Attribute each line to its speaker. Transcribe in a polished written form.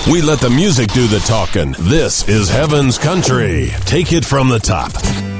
Speaker 1: We let the music do the talking. This is Heaven's Country. Take it from the top.